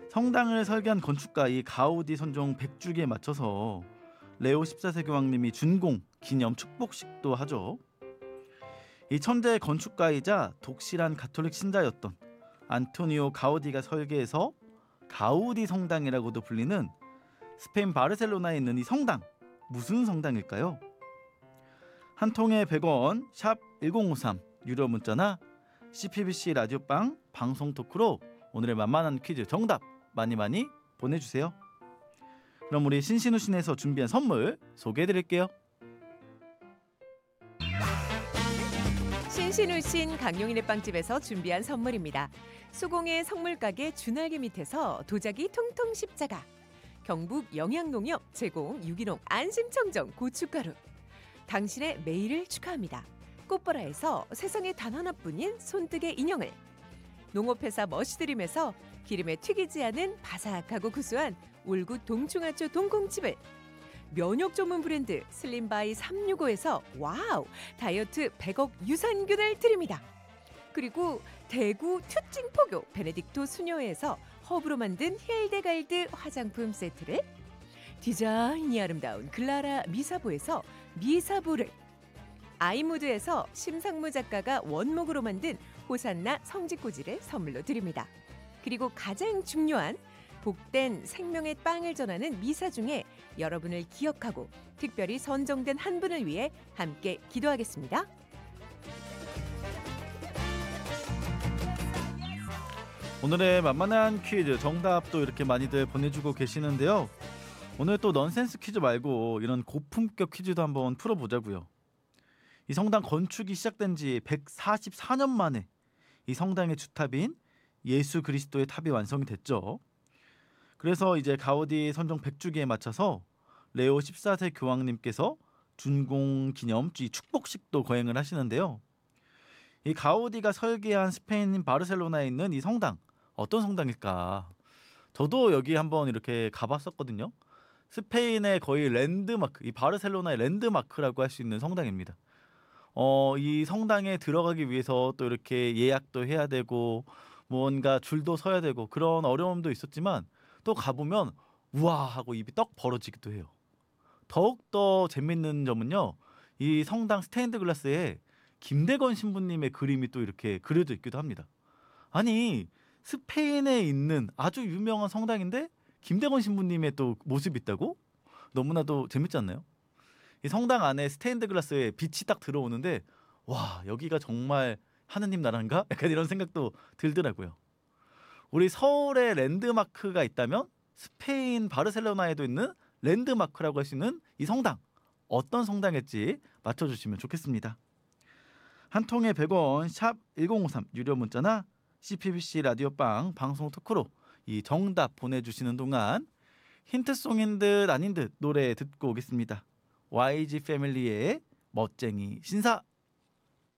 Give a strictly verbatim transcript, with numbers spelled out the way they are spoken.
성당을 설계한 건축가 이 가우디 선종 백 주기에 맞춰서 레오 십사 세 교황님이 준공 기념 축복식도 하죠. 이 천재 건축가이자 독실한 가톨릭 신자였던 안토니오 가우디가 설계해서 가우디 성당이라고도 불리는 스페인 바르셀로나에 있는 이 성당, 무슨 성당일까요? 한 통에 백 원 샵 일공오삼 유료 문자나 씨피비씨 라디오빵 방송 토크로 오늘의 만만한 퀴즈 정답 많이 많이 보내주세요. 그럼 우리 신신우신에서 준비한 선물 소개해드릴게요. 신신우신 강용인의 빵집에서 준비한 선물입니다. 수공의 성물가게 준알개 밑에서 도자기 통통 십자가, 경북 영양농협 제공 유기농 안심청정 고춧가루, 당신의 매일을 축하합니다. 꽃보라에서 세상에 단 하나뿐인 손뜨개 인형을, 농업회사 머시드림에서 기름에 튀기지 않은 바삭하고 구수한 울구 동충하초 동콩칩을, 면역 전문 브랜드 슬림바이 삼육오에서 와우 다이어트 백억 유산균을 드립니다. 그리고 대구 튜찡포교 베네딕토 수녀에서 허브로 만든 힐데갈드 화장품 세트를, 디자인이 아름다운 글라라 미사보에서 미사보를, 아이무드에서 심상무 작가가 원목으로 만든 호산나 성지꼬지를 선물로 드립니다. 그리고 가장 중요한 복된 생명의 빵을 전하는 미사 중에 여러분을 기억하고 특별히 선정된 한 분을 위해 함께 기도하겠습니다. 오늘의 만만한 퀴즈 정답도 이렇게 많이들 보내주고 계시는데요. 오늘 또 넌센스 퀴즈 말고 이런 고품격 퀴즈도 한번 풀어보자고요. 이 성당 건축이 시작된 지 백사십사 년 만에 이 성당의 주탑인 예수 그리스도의 탑이 완성이 됐죠. 그래서 이제 가우디 선종 백 주기에 맞춰서 레오 십사 세 교황님께서 준공 기념 축복식도 거행을 하시는데요. 이 가우디가 설계한 스페인 바르셀로나에 있는 이 성당, 어떤 성당일까? 저도 여기 한번 이렇게 가봤었거든요. 스페인의 거의 랜드마크, 이 바르셀로나의 랜드마크라고 할 수 있는 성당입니다. 어, 이 성당에 들어가기 위해서 또 이렇게 예약도 해야 되고 뭔가 줄도 서야 되고 그런 어려움도 있었지만 또 가보면 우와 하고 입이 떡 벌어지기도 해요. 더욱더 재밌는 점은요, 이 성당 스테인드 글라스에 김대건 신부님의 그림이 또 이렇게 그려져 있기도 합니다. 아니 스페인에 있는 아주 유명한 성당인데 김대건 신부님의 또 모습이 있다고? 너무나도 재밌지 않나요? 이 성당 안에 스테인드 글라스에 빛이 딱 들어오는데 와 여기가 정말 하느님 나라인가? 약간 이런 생각도 들더라고요. 우리 서울에 랜드마크가 있다면 스페인 바르셀로나에도 있는 랜드마크라고 할 수 있는 이 성당, 어떤 성당일지 맞춰주시면 좋겠습니다. 한 통에 백 원 샵 일공오삼 유료 문자나 씨피비씨 라디오빵 방송 토크로 이 정답 보내주시는 동안 힌트송인 듯 아닌 듯 노래 듣고 오겠습니다. 와이지 패밀리의 멋쟁이 신사.